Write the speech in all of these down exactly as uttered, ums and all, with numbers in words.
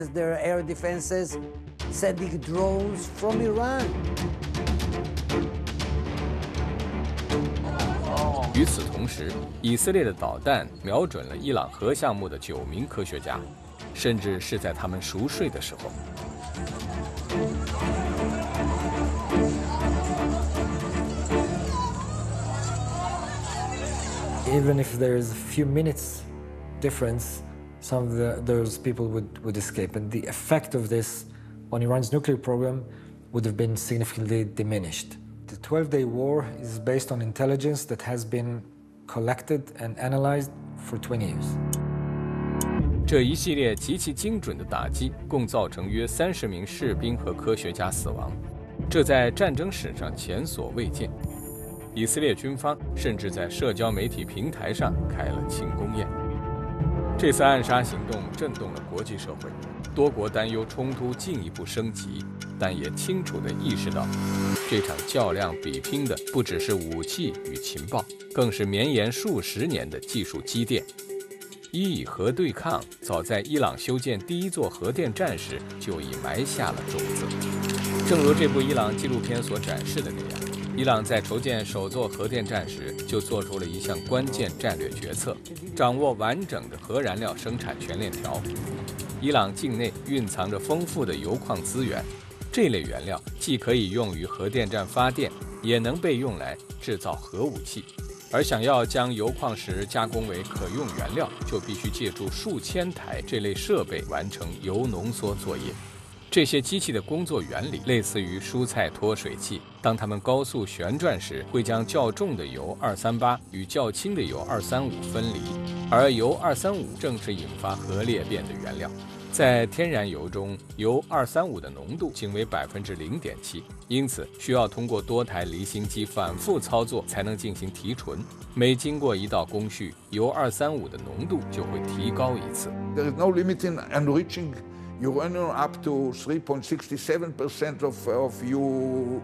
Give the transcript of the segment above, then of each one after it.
Their air defenses sending drones from Iran. 与此同时，以色列的导弹瞄准了伊朗核项目的九名科学家，甚至是在他们熟睡的时候。 Even if there is a few minutes difference, some of the, those people would, would escape. And the effect of this on Iran's nuclear program would have been significantly diminished. The twelve-day war is based on intelligence that has been collected and analyzed for twenty years. 这一系列极其精准的打击，共造成约三十名士兵和科学家死亡，这在战争史上前所未见。以色列军方甚至在社交媒体平台上开了庆功宴。这次暗杀行动震动了国际社会，多国担忧冲突进一步升级，但也清楚地意识到，这场较量比拼的不只是武器与情报，更是绵延数十年的技术积淀。伊以核对抗早在伊朗修建第一座核电站时就已埋下了种子。正如这部伊朗纪录片所展示的那样，伊朗在筹建首座核电站时就做出了一项关键战略决策，掌握完整的核燃料生产全链条。伊朗境内蕴藏着丰富的铀矿资源，这类原料既可以用于核电站发电，也能被用来制造核武器。而想要将铀矿石加工为可用原料，就必须借助数千台这类设备完成铀浓缩作业。这些机器的工作原理类似于蔬菜脱水器，当它们高速旋转时，会将较重的铀二三八与较轻的铀二三五分离，而铀二三五正是引发核裂变的原料。在天然铀中，铀二三五的浓度仅为百分之零点七，因此需要通过多台离心机反复操作才能进行提纯。每经过一道工序，铀二三五的浓度就会提高一次。 There is no limit in enriching uranium up to three point six seven percent of, of U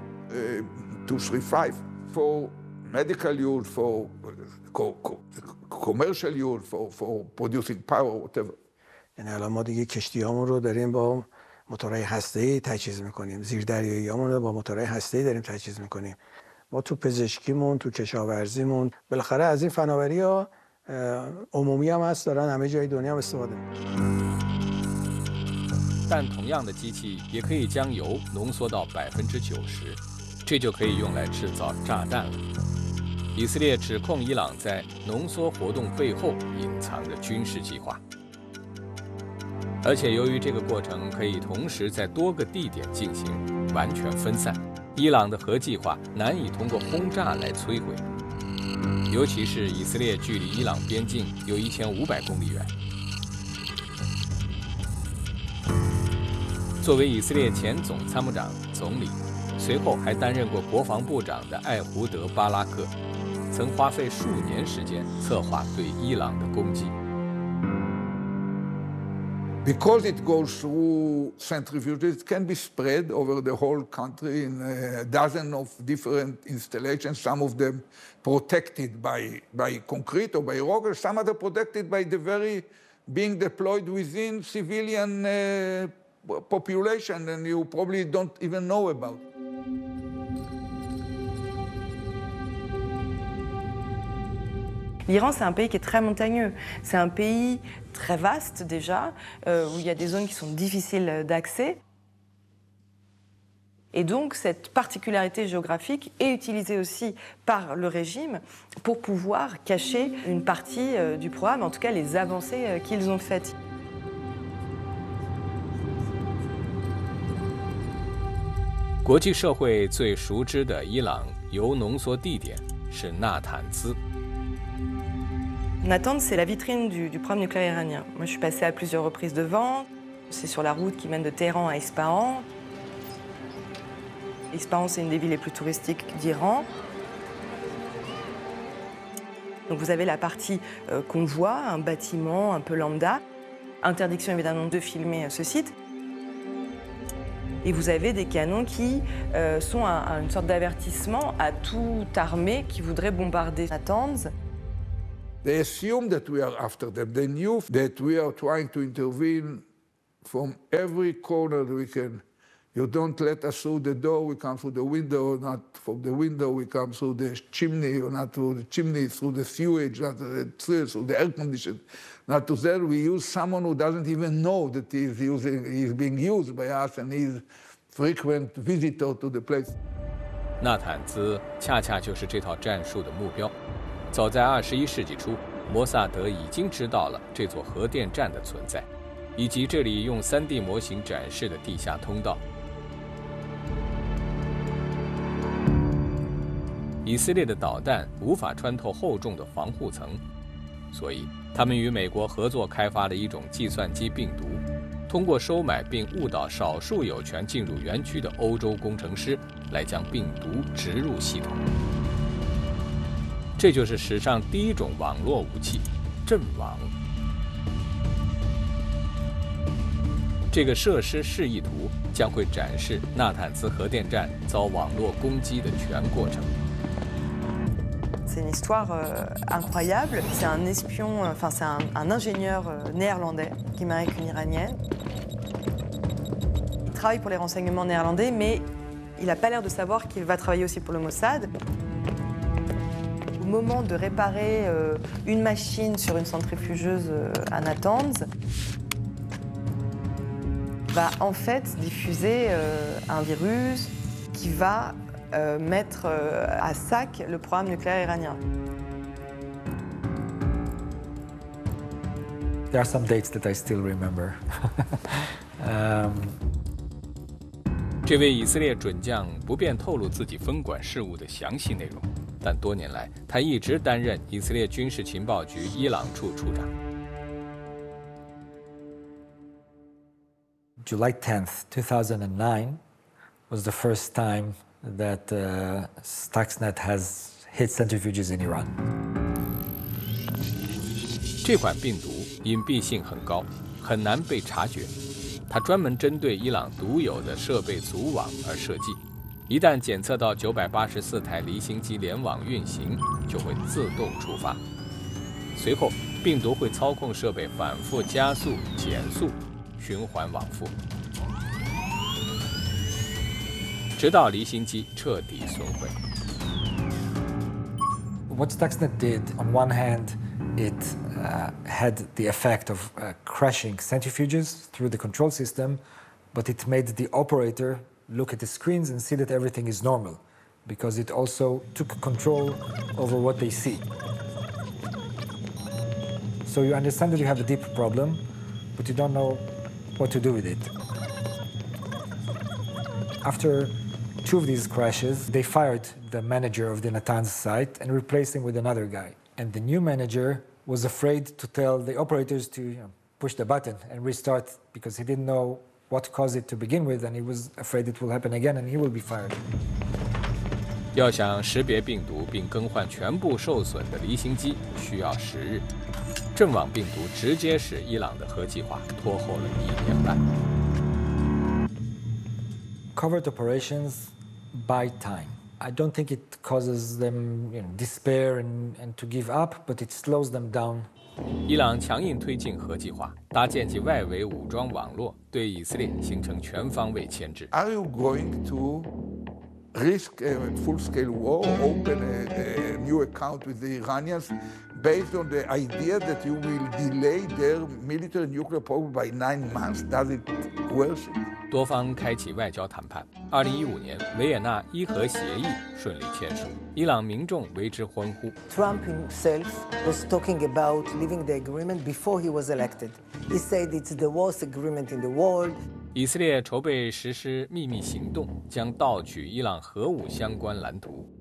two thirty-five for medical use, for co co commercial use, for, for producing power, whatever. یعنی الان ما دیگه کشتیامون رو داریم با موتورهای هسته‌ای تجهیز می‌کنیم، زیردریاییامون رو با موتورهای هسته‌ای داریم تجهیز می‌کنیم. ما تو پزشکیمون، تو کشاورزیمون، بالاخره از این فناوری‌ها عمومی هم هست، دارن همه جای دنیا هم استفاده می‌کنن. 但同样的机器也可以将铀浓缩到百分之九十，这就可以用来制造炸弹了。以色列指控伊朗在浓缩活动背后隐藏着军事计划。 而且由于这个过程可以同时在多个地点进行，完全分散，伊朗的核计划难以通过轰炸来摧毁。尤其是以色列距离伊朗边境有一千五百公里远。作为以色列前总参谋长、总理，随后还担任过国防部长的艾胡德·巴拉克，曾花费数年时间策划对伊朗的攻击。 Because it goes through centrifuges, it can be spread over the whole country in a dozen of different installations, some of them protected by, by concrete or by rock, some other protected by the very being deployed within civilian uh, population, and you probably don't even know about. L'Iran, c'est un pays qui est très montagneux. C'est un pays très vaste déjà, euh, où il y a des zones qui sont difficiles d'accès. Et donc, cette particularité géographique est utilisée aussi par le régime pour pouvoir cacher une partie euh, du programme, en tout cas les avancées euh, qu'ils ont faites. 国际社会最熟知的伊朗铀浓缩地点是纳坦兹。 Natanz, c'est la vitrine du, du programme nucléaire iranien. Moi, je suis passée à plusieurs reprises devant. C'est sur la route qui mène de Téhéran à Ispahan. Ispahan, c'est une des villes les plus touristiques d'Iran. Donc vous avez la partie euh, convoi, un bâtiment un peu lambda. Interdiction évidemment de filmer ce site. Et vous avez des canons qui euh, sont un, un, une sorte d'avertissement à toute armée qui voudrait bombarder Natanz. They assume that we are after them. They knew that we are trying to intervene from every corner we can. You don't let us through the door, we come through the window, not from the window, we come through the chimney, or not through the chimney, through the sewage, not through the air condition. Not to that, we use someone who doesn't even know that he's, using, he's being used by us and he's frequent visitor to the place. 纳坦兹恰恰就是这套战术的目标。早在二十一世纪初，摩萨德已经知道了这座核电站的存在，以及这里用 三 D 模型展示的地下通道。以色列的导弹无法穿透厚重的防护层，所以他们与美国合作开发了一种计算机病毒，通过收买并误导少数有权进入园区的欧洲工程师，来将病毒植入系统。这就是史上第一种网络武器——阵网。这个设施示意图将会展示纳坦兹核电站遭网络攻击的全过程。 C'est une histoire euh, incroyable. C'est un espion, euh, enfin c'est un, un ingénieur euh, néerlandais qui marie avec une iranienne. Il travaille pour les renseignements néerlandais, mais il n'a pas l'air de savoir qu'il va travailler aussi pour le Mossad. Au moment de réparer euh, une machine sur une centrifugeuse euh, à Natanz, va en fait diffuser euh, un virus qui va Euh, mettre euh, à sac le programme nucléaire iranien. There are some dates that I still remember. um, 这位以色列准将不便透露自己分管事务的详细内容，但多年来他一直担任以色列军事情报局伊朗处处长。 July tenth, two thousand nine was the first time that uh, Stuxnet has hit centrifuges in Iran. 这款病毒隐蔽性很高，很难被察觉。它专门针对伊朗独有的设备组网而设计，一旦检测到九百八十四台离心机联网运行，就会自动触发。随后，病毒会操控设备反复加速、减速，循环往复，直到离心机彻底损毁。 What Stuxnet did, on one hand, it uh, had the effect of uh, crashing centrifuges through the control system, but it made the operator look at the screens and see that everything is normal, because it also took control over what they see. So you understand that you have a deep problem, but you don't know what to do with it. After two of these crashes, they fired the manager of the Natanz site and replaced him with another guy. And the new manager was afraid to tell the operators to you know, push the button and restart because he didn't know what caused it to begin with, and he was afraid it will happen again and he will be fired. 要想识别病毒并更换全部受损的离心机，需要十日。阵网病毒直接使伊朗的核计划拖后了一年半。 Covert operations buy time. I don't think it causes them you know, despair and, and to give up, but it slows them down. 伊朗强硬推进核计划，搭建起外围武装网络，对以色列形成全方位牵制。 Are you going to risk a full-scale war, open a, a new account with the Iranians based on the idea that you will delay their military nuclear program by nine months? Does it worse? 多方开启外交谈判。二零一五年，维也纳伊核协议顺利签署，伊朗民众为之欢呼。 Trump himself was talking about leaving the agreement before he was elected. He said it's the worst agreement in the world. 以色列筹备实施秘密行动，将盗取伊朗核武相关蓝图。